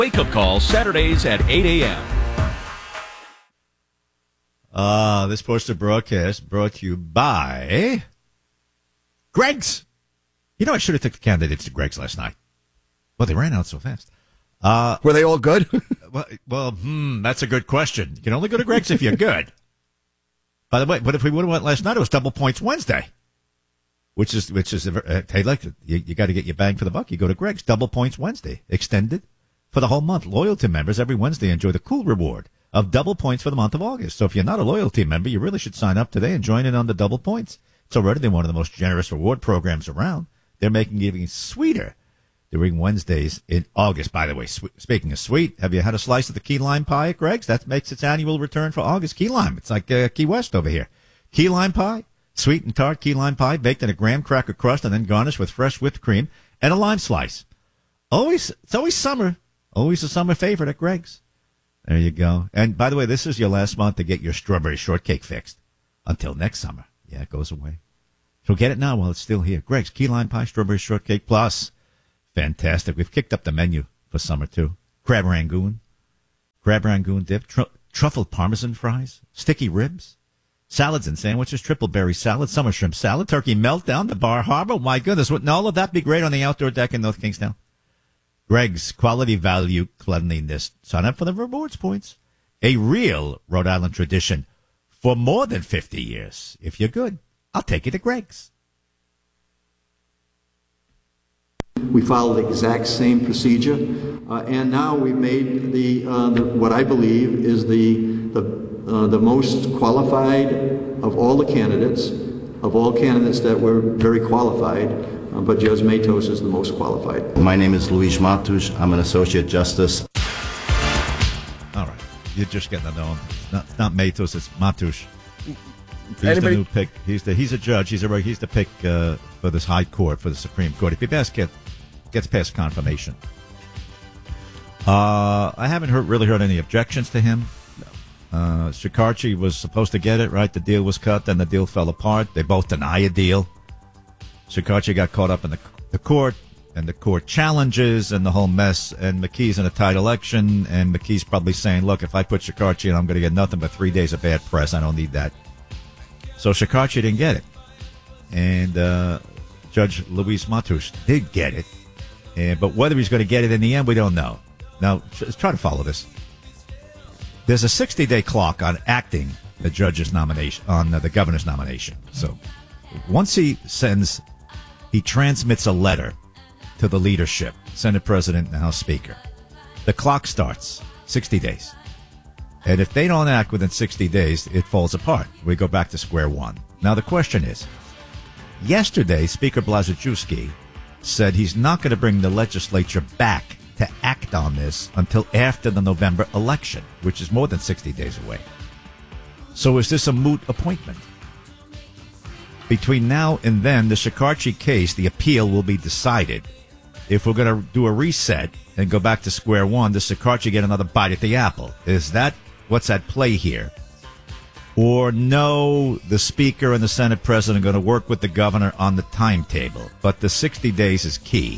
Wake Up Call, Saturdays at 8 a.m. This poster broadcast brought to you by Greg's. You know, I should have took the candidates to Greg's last night. Well, they ran out so fast. Were they all good? That's a good question. You can only go to Greg's if you're good. By the way, but if we would have went last night, it was Double Points Wednesday, which is hey, like you got to get your bang for the buck. You go to Greg's. Double Points Wednesday extended for the whole month. Loyalty members every Wednesday enjoy the cool reward of double points for the month of August. So if you're not a loyalty member, you really should sign up today and join in on the double points. It's already one of the most generous reward programs around. They're making giving sweeter during Wednesdays in August. By the way, speaking of sweet, have you had a slice of the key lime pie at Greg's? That makes its annual return for August. Key lime. It's like Key West over here. Key lime pie, sweet and tart key lime pie, baked in a graham cracker crust and then garnished with fresh whipped cream and a lime slice. It's always summer. Always a summer favorite at Greg's. There you go. And by the way, this is your last month to get your strawberry shortcake fixed until next summer. Yeah, it goes away. So get it now while it's still here. Greg's Key Lime Pie, Strawberry Shortcake Plus. Fantastic. We've kicked up the menu for summer, too. Crab Rangoon dip, truffled Parmesan fries, sticky ribs, salads and sandwiches, triple berry salad, summer shrimp salad, turkey meltdown, the Bar Harbor. My goodness, wouldn't all of that be great on the outdoor deck in North Kingstown? Greg's, quality, value, cleanliness. Sign up for the rewards points. A real Rhode Island tradition for more than 50 years. If you're good, I'll take you to Greg's. We follow the exact same procedure, and now we've made the what I believe is the most qualified of all the candidates, that were very qualified. But Judge Matos is the most qualified. My name is Luis Matos. I'm an Associate Justice. All right. You're just getting to know him. It's not Matos, it's Matos. He's the new pick. He's a judge. He's the pick for this high court, for the Supreme Court. If he gets past confirmation. I haven't really heard any objections to him. Shekarchi was supposed to get it, right? The deal was cut, then the deal fell apart. They both deny a deal. Shekarchi got caught up in the court and the court challenges and the whole mess, and McKee's in a tight election, and McKee's probably saying, look, if I put Shekarchi in, I'm going to get nothing but 3 days of bad press. I don't need that. So Shekarchi didn't get it. And Judge Luis Matos did get it. But whether he's going to get it in the end, we don't know. Now, let's try to follow this. There's a 60-day clock on acting the judge's nomination, on the governor's nomination. So once he transmits a letter to the leadership, Senate President and House Speaker. The clock starts 60 days. And if they don't act within 60 days, it falls apart. We go back to square one. Now, the question is, yesterday, Speaker Blazejewski said he's not going to bring the legislature back to act on this until after the November election, which is more than 60 days away. So is this a moot appointment? Between now and then, the Shekarchi case, the appeal will be decided. If we're going to do a reset and go back to square one, does Shekarchi get another bite at the apple? Is that what's at play here? Or no, the Speaker and the Senate President are going to work with the governor on the timetable. But the 60 days is key.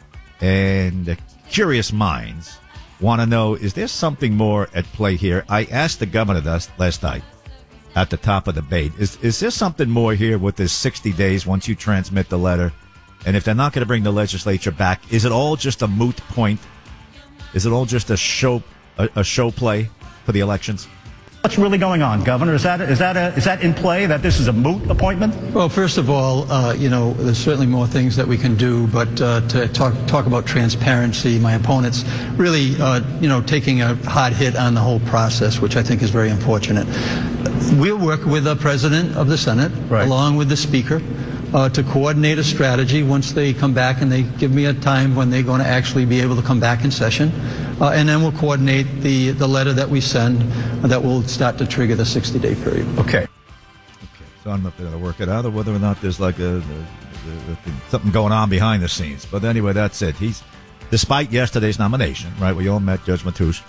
And curious minds want to know, is there something more at play here? I asked the governor last night at the top of the debate, is there something more here with this 60 days once you transmit the letter? And if they're not going to bring the legislature back, is it all just a moot point? Is it all just a show play for the elections? What's really going on, Governor? Is that in play, that this is a moot appointment? Well, first of all, there's certainly more things that we can do, but to talk about transparency, my opponent's really, taking a hard hit on the whole process, which I think is very unfortunate. We'll work with the President of the Senate, right, along with the Speaker, to coordinate a strategy once they come back and they give me a time when they're going to actually be able to come back in session. And then we'll coordinate the letter that we send that will start to trigger the 60-day period. Okay. So I don't know if they're going to work it out or whether or not there's like something going on behind the scenes. But anyway, that's it. Despite yesterday's nomination, right, we all met Judge Matoush.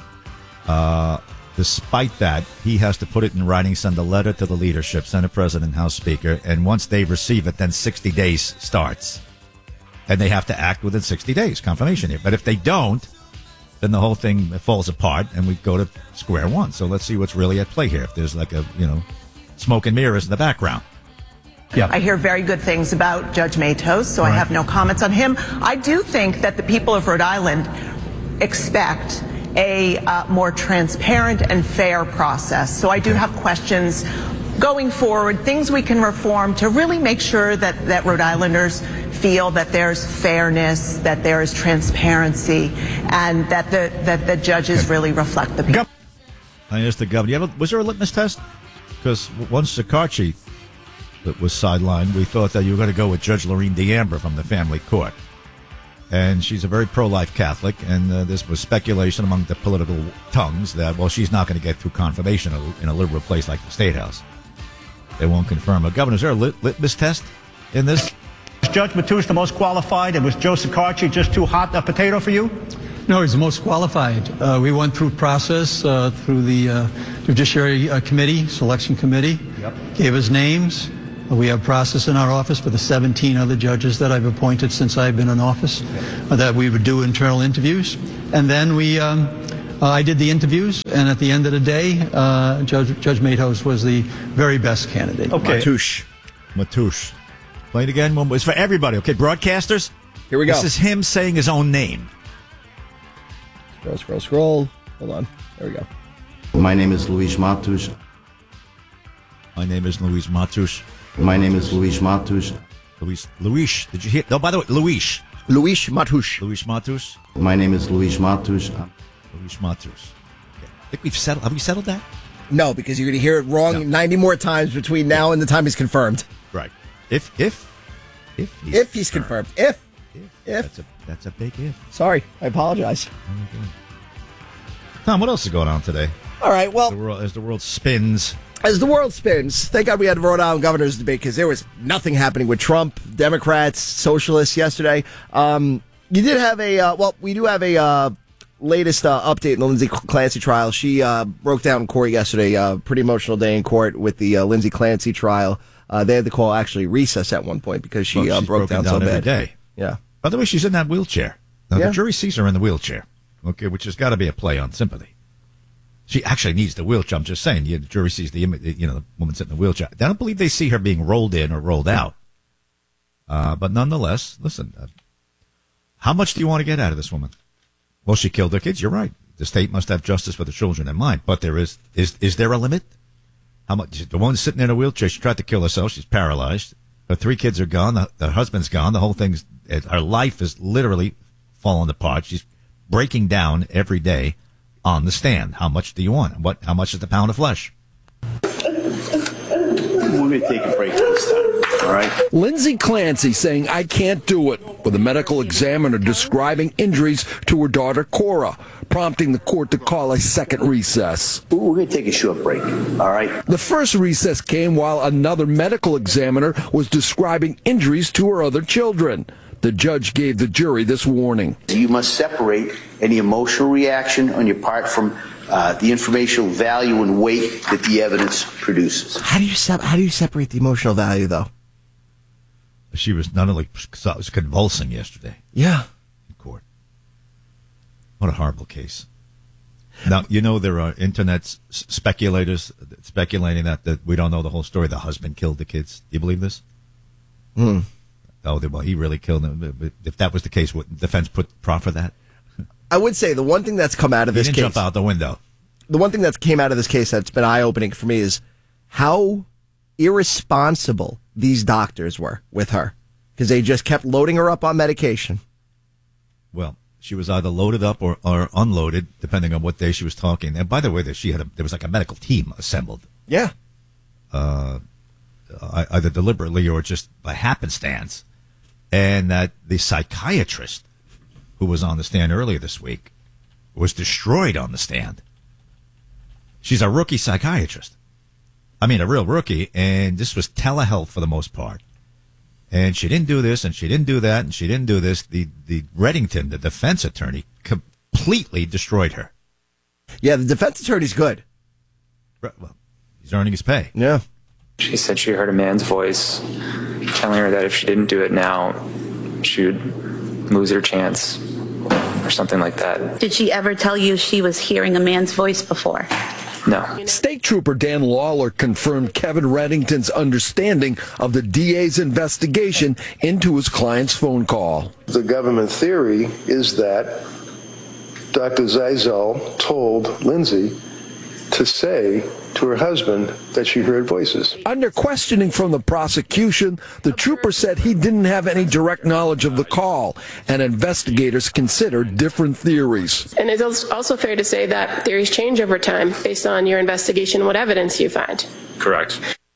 Despite that, he has to put it in writing, send a letter to the leadership, Senate President, House Speaker, and once they receive it, then 60 days starts. And they have to act within 60 days, confirmation here. But if they don't, then the whole thing falls apart and we go to square one. So let's see what's really at play here. If there's like a, smoke and mirrors in the background. Yeah. I hear very good things about Judge Matos, so I have no comments on him. I do think that the people of Rhode Island expect a more transparent and fair process. So I do have questions going forward, things we can reform to really make sure that Rhode Islanders feel that there's fairness, that there is transparency, and that the judges really reflect the people. I asked the governor, was there a litmus test? Because once Sicarci was sidelined, we thought that you were going to go with Judge Lorene DeAmber from the family court. And she's a very pro-life Catholic, and this was speculation among the political tongues that, well, she's not going to get through confirmation in a liberal place like the State House. They won't confirm. Governor, is there a litmus test in this? Was Judge Matus the most qualified, and was Joe Sicarci just too hot a potato for you? No, he's the most qualified. We went through process through the Judiciary Committee, Selection Committee, gave us names. We have process in our office for the 17 other judges that I've appointed since I've been in office, that we would do internal interviews. And then I did the interviews, and at the end of the day, Judge Matos was the very best candidate. Okay. Matoush. Play it again. It's for everybody. Okay, broadcasters? Here we go. This is him saying his own name. Scroll. Hold on. There we go. My name is Luis Matos. My name is Luis Matos. My name is Luis Matos. Luis. Did you hear? No, by the way, Luis. Luis Matos. Luis Matos. My name is Luis Matos. Luis Matos. Okay. I think we've settled. Have we settled that? No, because you're going to hear it wrong 90 more times between now and the time he's confirmed. Right. If he's confirmed. If. That's a big if. Sorry, I apologize. Tom, what else is going on today? All right, well, as the world spins. As the world spins, thank God we had Rhode Island governor's debate because there was nothing happening with Trump, Democrats, socialists yesterday. You did have we do have a latest update in the Lindsay Clancy trial. She broke down in court yesterday. Pretty emotional day in court with the Lindsay Clancy trial. They had to call actually recess at one point because she broke down so bad. Every day. Yeah. By the way, she's in that wheelchair. Now, the jury sees her in the wheelchair, okay, which has got to be a play on sympathy. She actually needs the wheelchair. I'm just saying, the jury sees the woman sitting in the wheelchair. I don't believe they see her being rolled in or rolled out. But nonetheless, listen, how much do you want to get out of this woman? Well, she killed her kids. You're right. The state must have justice for the children in mind. But there is there a limit? How much? The woman sitting in a wheelchair, she tried to kill herself. She's paralyzed. Her 3 kids are gone. The husband's gone. The whole thing's, her life is literally falling apart. She's breaking down every day on the stand. How much do you want? How much is the pound of flesh? We're going to take a break this time, all right? Lindsay Clancy saying, "I can't do it," with a medical examiner describing injuries to her daughter, Cora, prompting the court to call a second recess. We're going to take a short break, all right? The first recess came while another medical examiner was describing injuries to her other children. The judge gave the jury this warning. You must separate any emotional reaction on your part from the informational value and weight that the evidence produces. How do you separate the emotional value, though? She was not only was convulsing yesterday. Yeah. In court. What a horrible case. Now, there are internet speculators speculating that we don't know the whole story. The husband killed the kids. Do you believe this? Oh, well, he really killed them. If that was the case, wouldn't defense proffer that? I would say the one thing that's come out of this case... jump out the window. The one thing that came out of this case that's been eye-opening for me is how irresponsible these doctors were with her. Because they just kept loading her up on medication. Well, she was either loaded up or unloaded, depending on what day she was talking. And by the way, there was like a medical team assembled. Yeah. Either deliberately or just by happenstance. And that the psychiatrist who was on the stand earlier this week was destroyed on the stand. She's a rookie psychiatrist. I mean, a real rookie, and this was telehealth for the most part. And she didn't do this, and she didn't do that, and she didn't do this. The Reddington, the defense attorney, completely destroyed her. Yeah, the defense attorney's good. Well, he's earning his pay. Yeah. She said she heard a man's voice telling her that if she didn't do it now, she would lose her chance. something like that. Did she ever tell you she was hearing a man's voice before? No. State Trooper Dan Lawler confirmed Kevin Reddington's understanding of the DA's investigation into his client's phone call. The government theory is that Dr. Zeisel told Lindsay to say to her husband that she heard voices. Under questioning from the prosecution, the trooper said he didn't have any direct knowledge of the call, and investigators considered different theories. And it's also fair to say that theories change over time based on your investigation and what evidence you find. Correct.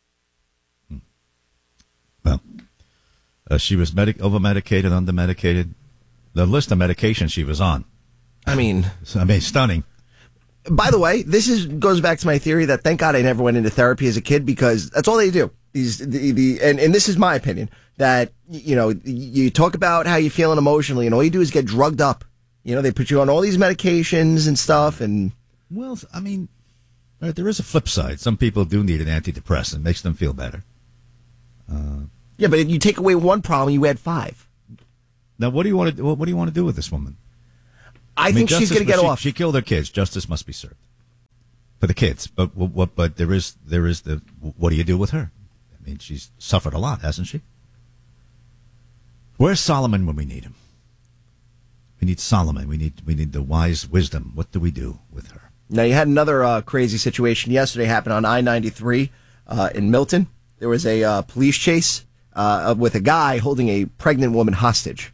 Well, she was over-medicated, under-medicated. The list of medications she was on. I mean, stunning. By the way, goes back to my theory that thank God I never went into therapy as a kid, because that's all they do. And this is my opinion, that, you talk about how you're feeling emotionally, and all you do is get drugged up. They put you on all these medications and stuff. And well, I mean, there is a flip side. Some people do need an antidepressant. It makes them feel better. Yeah, but if you take away one problem, you add 5. Now, what do you want to do with this woman? I think she's going to get off. She killed her kids. Justice must be served for the kids. But there is the what do you do with her? I mean, she's suffered a lot, hasn't she? Where's Solomon when we need him? We need Solomon. We need the wise wisdom. What do we do with her? Now, you had another crazy situation yesterday happen on I-93 in Milton. There was a police chase with a guy holding a pregnant woman hostage.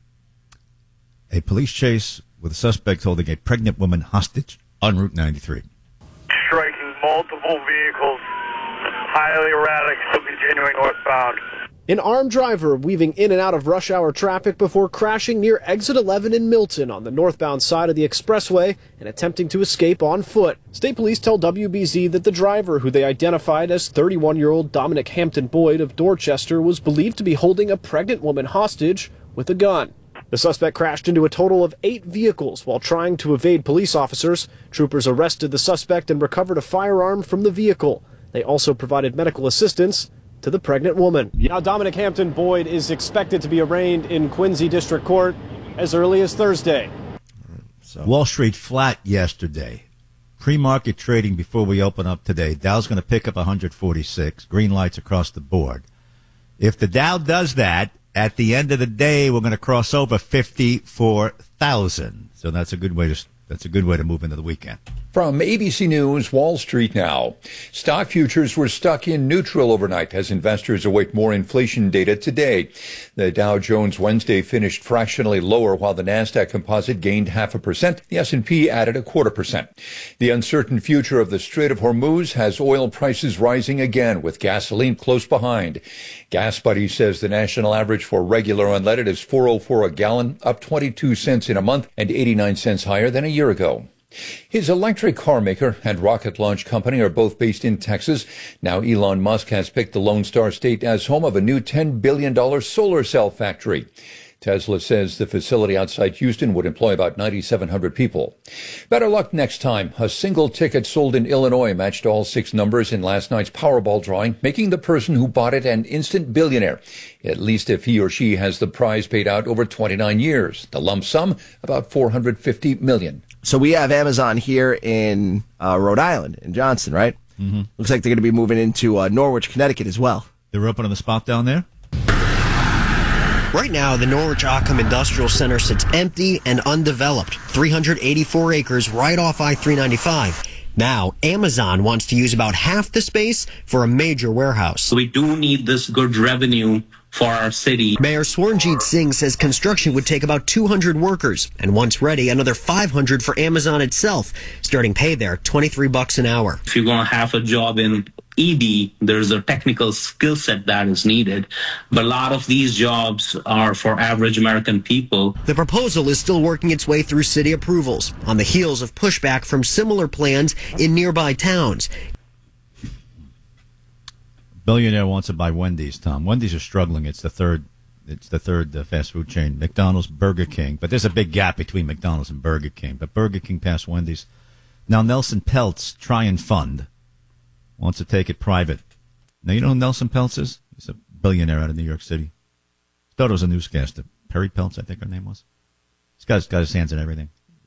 A police chase with a suspect holding a pregnant woman hostage on Route 93. Striking multiple vehicles, highly erratic, still continuing northbound. An armed driver weaving in and out of rush hour traffic before crashing near exit 11 in Milton on the northbound side of the expressway and attempting to escape on foot. State police tell WBZ that the driver, who they identified as 31-year-old Dominic Hampton Boyd of Dorchester, was believed to be holding a pregnant woman hostage with a gun. The suspect crashed into a total of 8 vehicles while trying to evade police officers. Troopers arrested the suspect and recovered a firearm from the vehicle. They also provided medical assistance to the pregnant woman. Now, Dominic Hampton Boyd is expected to be arraigned in Quincy District Court as early as Thursday. Wall Street flat yesterday. Pre-market trading before we open up today. Dow's going to pick up 146. Green lights across the board. If the Dow does that, at the end of the day, we're going to cross over 54,000. So that's a good way to move into the weekend. From ABC News, Wall Street now. Stock futures were stuck in neutral overnight as investors await more inflation data today. The Dow Jones Wednesday finished fractionally lower while the Nasdaq Composite gained 0.5%. The S&P added 0.25%. The uncertain future of the Strait of Hormuz has oil prices rising again with gasoline close behind. Gas Buddy says the national average for regular unleaded is $4.04 a gallon, up 22 cents in a month and 89 cents higher than a year ago. His electric car maker and rocket launch company are both based in Texas. Now Elon Musk has picked the Lone Star State as home of a new $10 billion solar cell factory. Tesla says the facility outside Houston would employ about 9,700 people. Better luck next time. A single ticket sold in Illinois matched all 6 numbers in last night's Powerball drawing, making the person who bought it an instant billionaire, at least if he or she has the prize paid out over 29 years. The lump sum, about $450 million. So we have Amazon here in Rhode Island, in Johnston, right? Mm-hmm. Looks like they're going to be moving into Norwich, Connecticut as well. They're opening the spot down there? Right now, the Norwich Ockham Industrial Center sits empty and undeveloped, 384 acres right off I-395. Now, Amazon wants to use about half the space for a major warehouse. So we do need this good revenue for our city. Mayor Swarnjeet Singh says construction would take about 200 workers, and once ready, another 500 for Amazon itself. Starting pay there, $23 an hour. If you're going to have a job in ED, there's a technical skill set that is needed. But a lot of these jobs are for average American people. The proposal is still working its way through city approvals on the heels of pushback from similar plans in nearby towns. Billionaire wants to buy Wendy's, Tom. Wendy's is struggling. It's the third fast food chain. McDonald's, Burger King. But there's a big gap between McDonald's and Burger King. But Burger King passed Wendy's. Now Nelson Peltz, Try and Fund, wants to take it private. Now, you know who Nelson Peltz is? He's a billionaire out of New York City. Thought it was a newscaster. Perry Peltz, I think her name was. This guy's got his hands in everything.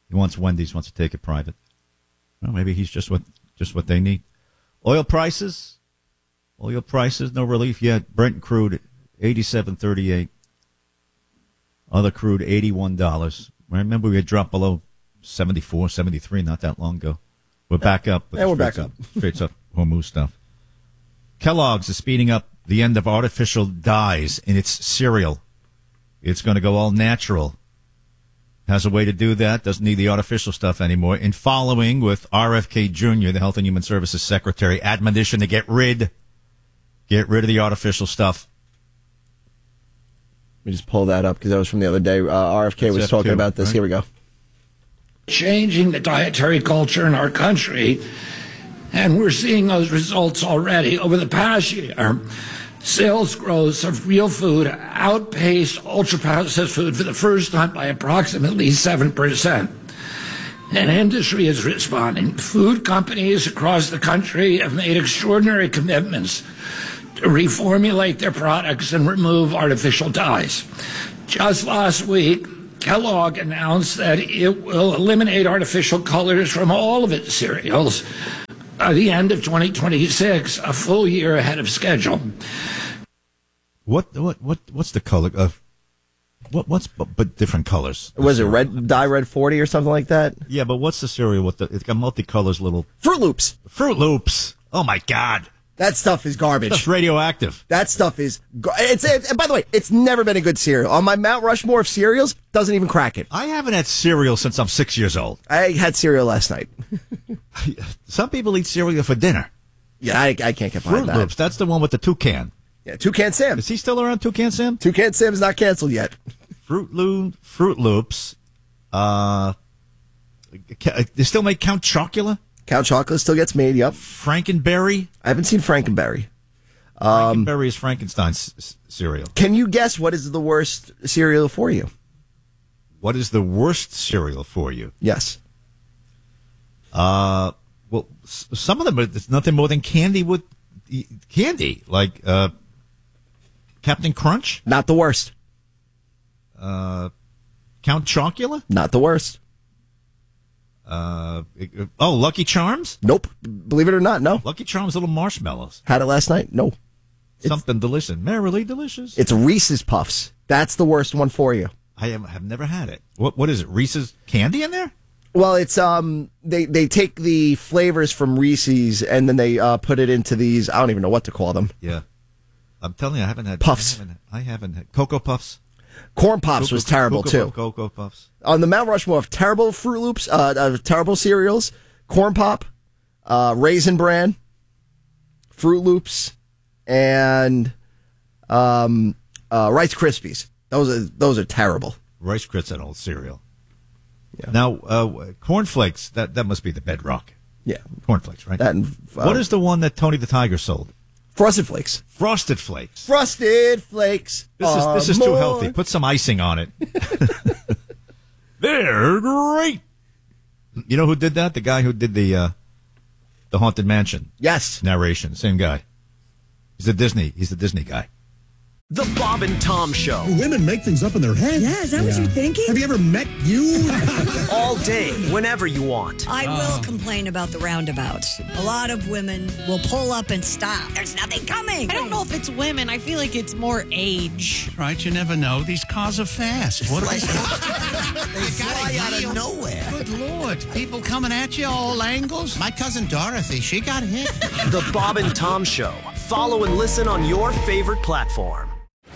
He wants Wendy's, wants to take it private. Well, maybe he's just what they need. Oil prices, no relief yet. Brent crude, $87.38. Other crude, $81. Remember, we had dropped below 74, 73 not that long ago. We're back up. Yeah, we're back up. Straight up Hormuz stuff. Kellogg's is speeding up the end of artificial dyes in its cereal. It's going to go all natural. Has a way to do that. Doesn't need the artificial stuff anymore. In following with RFK Jr., the Health and Human Services Secretary, admonition to get rid of the artificial stuff. Let me just pull that up because that was from the other day. RFK was talking about this. Right? Here we go. Changing the dietary culture in our country, and we're seeing those results already. Over the past year, sales growth of real food outpaced ultra-processed food for the first time by approximately 7%. And industry is responding. Food companies across the country have made extraordinary commitments to reformulate their products and remove artificial dyes. Just last week, Kellogg announced that it will eliminate artificial colors from all of its cereals by the end of 2026, a full year ahead of schedule. What's the color of what's but different colors? Was it red 40 or something like that? Yeah, but what's the cereal with it's got multicolors little Fruit Loops. Fruit Loops. Oh my God. That stuff is garbage. That's radioactive. That stuff is. And by the way, it's never been a good cereal. On my Mount Rushmore of cereals, doesn't even crack it. I haven't had cereal since I'm 6 years old. I had cereal last night. Some people eat cereal for dinner. Yeah, I can't get behind that. Fruit Loops. That's the one with the toucan. Yeah, Toucan Sam. Is he still around, Toucan Sam? Toucan Sam's not canceled yet. Fruit Loops. They still make Count Chocula? Count Chocula still gets made, yep. Frankenberry? I haven't seen Frankenberry. Frankenberry is Frankenstein's cereal. Can you guess what is the worst cereal for you? What is the worst cereal for you? Yes. Well, some of them, it's nothing more than candy, like Captain Crunch. Not the worst. Count Chocula. Not the worst. Lucky Charms. Nope. Believe it or not, no. Lucky Charms little marshmallows. Had it last night. No. Something delicious, merrily delicious. It's Reese's Puffs. That's the worst one for you. I have never had it. What is it? Reese's candy in there? Well, it's they take the flavors from Reese's and then they put it into these. I don't even know what to call them. Yeah, I'm telling you, I haven't had Puffs. I haven't had Cocoa Puffs. Corn Pops was terrible too. Cocoa Puffs. On the Mount Rushmore of terrible Fruit Loops, terrible cereals, Corn Pop, Raisin Bran, Fruit Loops, and Rice Krispies. Those are terrible. Rice Krispies, an old cereal. Yeah. Now, Corn Flakes, that must be the bedrock. Yeah. Corn Flakes, right? That and, what is the one that Tony the Tiger sold? Frosted Flakes. Frosted Flakes. Frosted Flakes. This is too healthy. Put some icing on it. They're great. You know who did that? The guy who did the Haunted Mansion. Yes. Narration. Same guy. He's the Disney guy. The Bob and Tom Show. Women make things up in their head. Yeah, is that what you're thinking? Have you ever met you? All day, whenever you want. I will complain about the roundabouts. A lot of women will pull up and stop. There's nothing coming. I don't know if it's women. I feel like it's more age. Right, you never know. These cars are fast. What They fly out of nowhere. Good Lord. People coming at you all angles. My cousin Dorothy, she got hit. The Bob and Tom Show. Follow and listen on your favorite platform.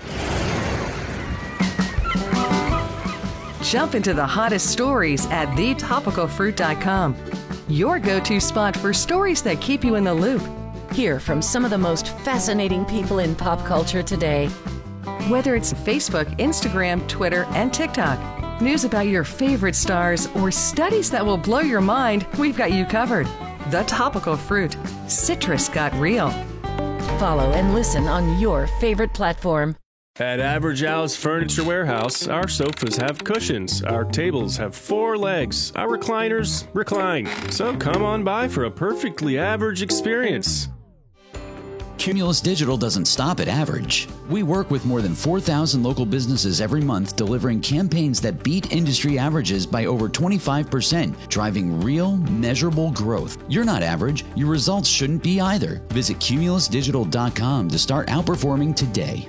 Jump into the hottest stories at thetopicalfruit.com. Your go-to spot for stories that keep you in the loop. Hear from some of the most fascinating people in pop culture today. Whether it's Facebook, Instagram, Twitter, and TikTok, news about your favorite stars, or studies that will blow your mind, we've got you covered. The Topical Fruit. Citrus got real. Follow and listen on your favorite platform. At Average House Furniture Warehouse, our sofas have cushions, our tables have 4 legs, our recliners recline. So come on by for a perfectly average experience. Cumulus Digital doesn't stop at average. We work with more than 4,000 local businesses every month, delivering campaigns that beat industry averages by over 25%, driving real, measurable growth. You're not average. Your results shouldn't be either. Visit cumulusdigital.com to start outperforming today.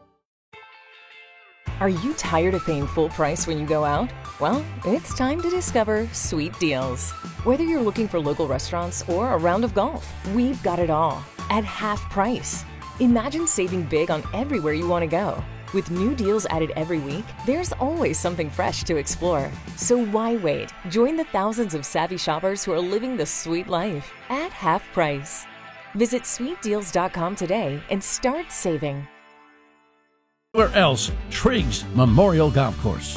Are you tired of paying full price when you go out? Well, it's time to discover Sweet Deals. Whether you're looking for local restaurants or a round of golf, we've got it all at half price. Imagine saving big on everywhere you want to go. With new deals added every week, there's always something fresh to explore. So why wait? Join the thousands of savvy shoppers who are living the sweet life at half price. Visit sweetdeals.com today and start saving. Where else? Triggs Memorial Golf Course.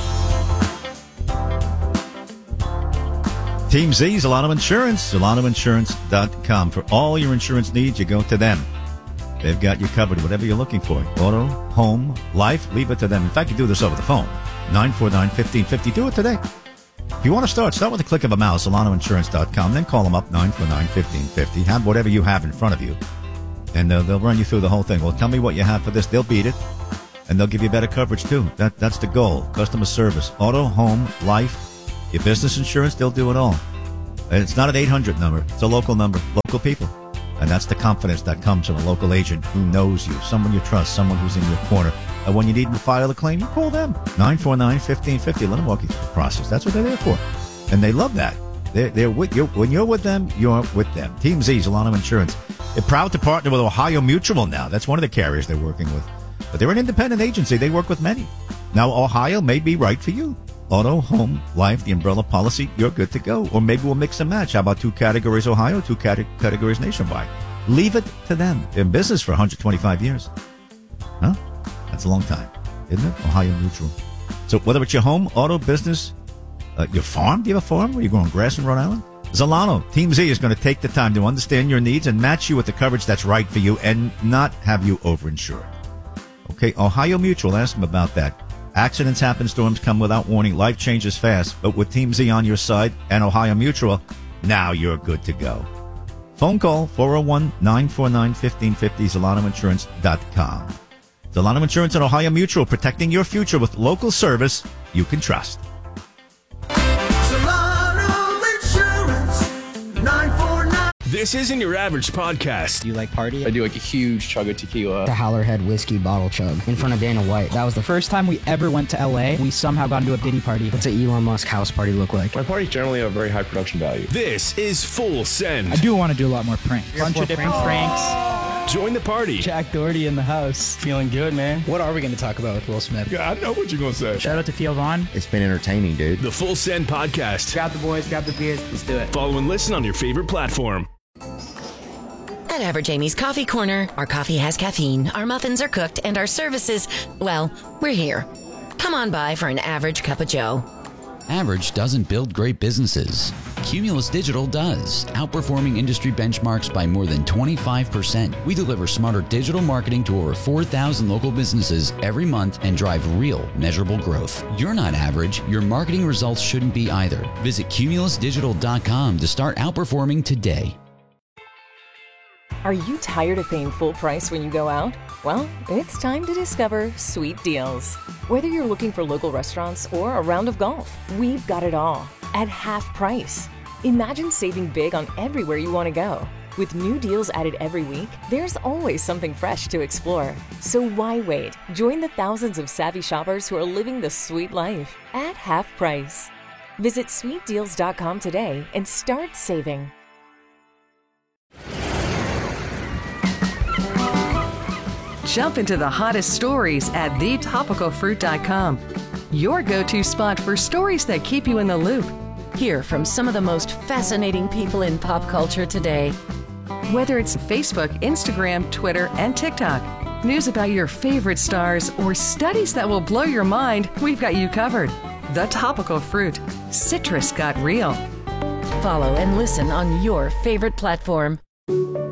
Team Z, Zolano Insurance, ZolanoInsurance.com. For all your insurance needs, you go to them. They've got you covered, whatever you're looking for. Auto, home, life, leave it to them. In fact, you do this over the phone. 949-1550. Do it today. If you want to start with a click of a mouse, ZolanoInsurance.com. Then call them up, 949-1550. Have whatever you have in front of you. And they'll run you through the whole thing. Well, tell me what you have for this. They'll beat it. And they'll give you better coverage, too. That's the goal. Customer service. Auto, home, life, your business insurance, they'll do it all. And it's not an 800 number. It's a local number. Local people. And that's the confidence that comes from a local agent who knows you, someone you trust, someone who's in your corner. And when you need to file a claim, you call them. 949-1550. Let them walk you through the process. That's what they're there for. And they love that. They're with you. When you're with them, you're with them. Team Z, Zolano Insurance. They're proud to partner with Ohio Mutual now. That's one of the carriers they're working with. But they're an independent agency. They work with many. Now, Ohio may be right for you. Auto, home, life, the umbrella policy, you're good to go. Or maybe we'll mix and match. How about 2 categories Ohio, 2 categories nationwide? Leave it to them. They're in business for 125 years. Huh? That's a long time, isn't it? Ohio Mutual. So whether it's your home, auto, business, your farm, do you have a farm? Where you growing grass in Rhode Island? Zolano, Team Z is going to take the time to understand your needs and match you with the coverage that's right for you and not have you overinsured. Okay, Ohio Mutual, ask them about that. Accidents happen, storms come without warning, life changes fast, but with Team Z on your side and Ohio Mutual, now you're good to go. Phone call 401-949-1550, ZolanoInsurance.com. Zolano Insurance and Ohio Mutual, protecting your future with local service you can trust. This isn't your average podcast. You like party? I do like a huge chug of tequila. The Howlerhead whiskey bottle chug in front of Dana White. That was the first time we ever went to LA. We somehow got into a Diddy party. What's an Elon Musk house party look like? My parties generally have a very high production value. This is Full Send. I do want to do a lot more pranks. Bunch of different pranks. Join the party. Jack Doherty in the house. Feeling good, man. What are we going to talk about with Will Smith? Yeah, I know what you're going to say. Shout out to Theo Vaughn. It's been entertaining, dude. The Full Send podcast. Grab the boys, grab the beers. Let's do it. Follow and listen on your favorite platform. At Average Amy's Coffee Corner, our coffee has caffeine, our muffins are cooked, and our services, well, we're here. Come on by for an average cup of joe. Average doesn't build great businesses. Cumulus Digital does, outperforming industry benchmarks by more than 25%. We deliver smarter digital marketing to over 4,000 local businesses every month and drive real, measurable growth. You're not average. Your marketing results shouldn't be either. Visit cumulusdigital.com to start outperforming today. Are you tired of paying full price when you go out? Well, it's time to discover Sweet Deals. Whether you're looking for local restaurants or a round of golf, we've got it all at half price. Imagine saving big on everywhere you want to go. With new deals added every week, there's always something fresh to explore. So why wait? Join the thousands of savvy shoppers who are living the sweet life at half price. Visit sweetdeals.com today and start saving. Jump into the hottest stories at thetopicalfruit.com. Your go-to spot for stories that keep you in the loop. Hear from some of the most fascinating people in pop culture today. Whether it's Facebook, Instagram, Twitter, and TikTok, news about your favorite stars, or studies that will blow your mind, we've got you covered. The Topical Fruit. Citrus got real. Follow and listen on your favorite platform.